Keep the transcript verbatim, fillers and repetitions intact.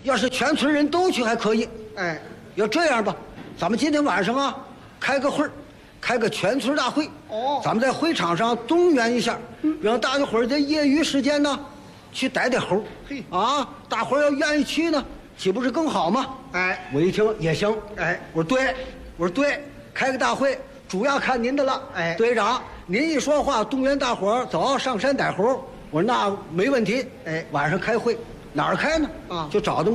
要是全村人都去还可以。 哎， 要这样吧，咱们今天晚上啊，开个会儿，开个全村大会。 哦咱们在会场上动员一下，让大家伙儿在业余时间呢，去逮逮猴。 嘿啊，大伙儿要愿意去呢，岂不是更好吗？ 哎， 我一听也行。 哎， 我说对，我说对，开个大会，主要看您的了。 哎队长，您一说话，动员大伙儿走上山逮猴。我说那没问题。 哎晚上开会，哪儿开呢？ 啊就找到